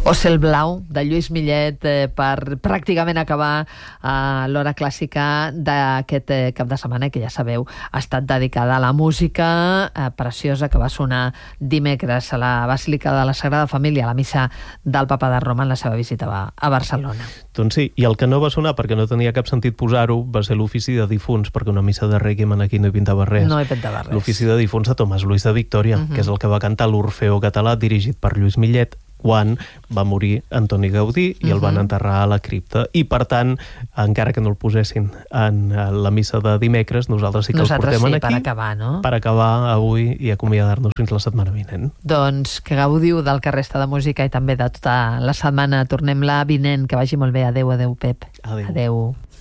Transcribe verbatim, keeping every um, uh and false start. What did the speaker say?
O Cel Blau, de Lluís Millet, eh, per pràcticament acabar eh, l'hora clàssica d'aquest eh, cap de setmana, que ja sabeu, ha estat dedicada a la música eh, preciosa que va sonar dimecres a la Basílica de la Sagrada Família, a la missa del Papa de Roma en la seva visita a, a Barcelona. Doncs sí, i el que no va sonar, perquè no tenia cap sentit posar-ho, va ser l'ofici de difunts, perquè una missa de Requiem aquí no hi pintava res. No hi pintava res. L'ofici de difunts de Tomàs Lluís de Victòria, uh-huh. que és el que va cantar l'Orfeó Català, dirigit per Lluís Millet, quan va morir Antoni Gaudí i el van enterrar a la cripta. I, per tant, encara que no el posessin en la missa de dimecres, nosaltres sí que nosaltres el portem sí, aquí. per acabar, no? Per acabar avui i acomiadar-nos fins la setmana vinent. Doncs que gaudiu del que resta de música i també de tota la setmana. Tornem la vinent. Que vagi molt bé. Adéu, adéu, Pep. Adéu. Adéu.